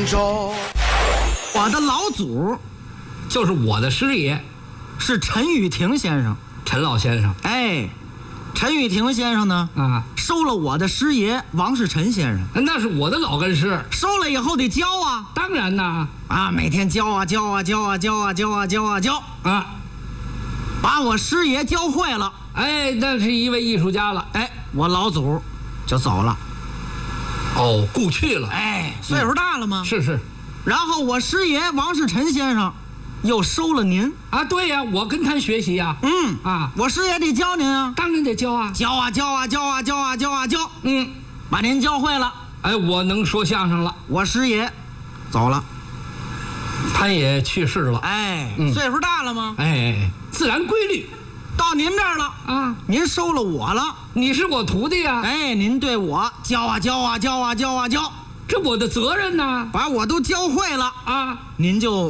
州。 我的老祖就是我的师爷， 是陈玉婷先生。 陈老先生。 哎，陈玉婷先生呢？收了我的师爷王世臣先生。 那是我的老根师。 收了以后得教啊。 当然呐。 每天教啊，把我师爷教会了。 哎，那是一位艺术家了。 哎，我老祖就走了。 哦，故去了。 哎，岁数大了吗？ 是。 然后我师爷王世臣先生又收了您啊。对呀，我跟他学习呀。 我师爷得教您啊。 当然得教啊。 教。把您教会了。 哎，我能说相声了。 我师爷走了， 他也去世了。 哎，岁数大了吗？ 哎，自然规律。 到您这儿了啊，您收了我了， 你是我徒弟呀。 哎，您对我教啊， 这我的责任呢， 把我都教会了啊，您就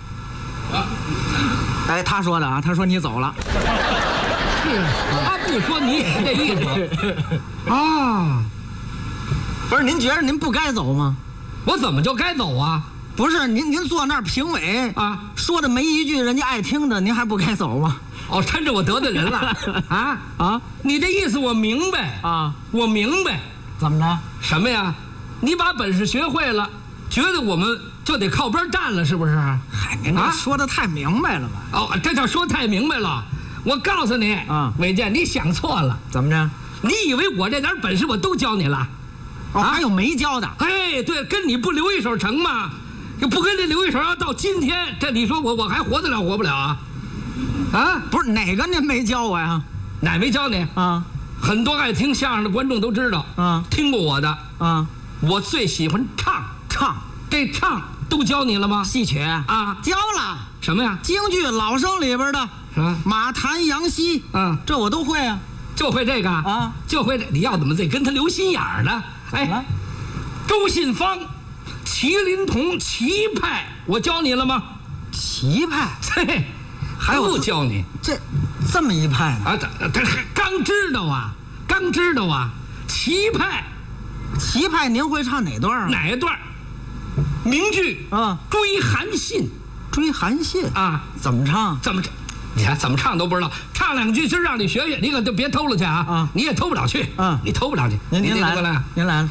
哎，他说的啊，他说你走了， 是他不说你也这意思啊。 不是，您觉得您不该走吗？ 我怎么就该走啊？ 不是，您坐那儿评委啊，说的没一句人家爱听的，您还不该走吗？ 哦，趁着我得罪人了你这意思我明白啊，我明白。 怎么着？ 什么呀？你把本事学会了，觉得我们就得靠边站了，是不是？ 嗨，您这说的太明白了吧？ 哦，这叫说太明白了。我告诉你啊，伟健，你想错了。 怎么着？ 你以为我这点本事我都教你了？ 还有没教的？ 哎，对，跟你不留一手成吗？就不跟这留一手，要到今天，这你说我还活得了活不了啊？ 不是哪个您没教我呀？ 哪没教你啊？很多爱听相声的观众都知道听过我的我最喜欢唱，这唱都教你了吗？ 戏曲教了。 什么呀？ 京剧老生里边的马谭杨希这我都会啊。 就会这个就会这。你要怎么得跟他留心眼儿呢？哎，周信芳、麒麟童、齐派，我教你了吗？ 齐派， 嘿，还不教你这么一派呢？ 这刚知道啊。齐派， 您会唱哪段啊？ 哪一段？名剧追韩信。 追韩信怎么唱？ 你看怎么唱都不知道，唱两句今儿让你学学，你可就别偷了去啊！你也偷不了去你偷不了去。 您来了，您来了。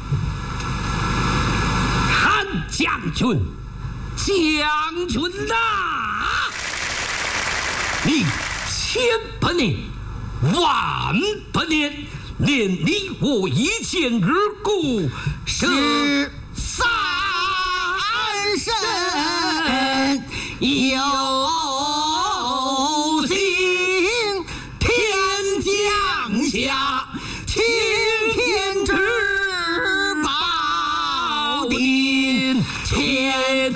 韩将军呐，你1000年、10000年，连你我一见如故， 是三神有幸天降下，青天之宝鼎，千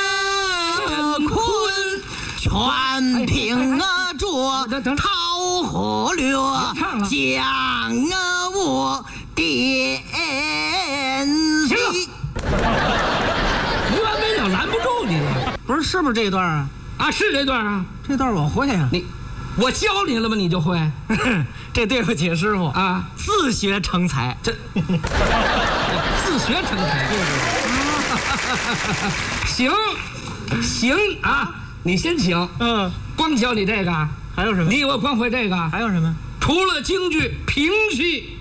坤全凭着桃河略，将我点息。 没完没了，拦不住你了。 不是，是不是这一段啊？ 是这段啊。 这段我会啊。 我教你了吗？你就会。 这对不起师傅自学成才。 自学成才。行啊，你先请。光教你这个， 还有什么？ 你以为光会这个？ 还有什么？ 除了京剧、评戏。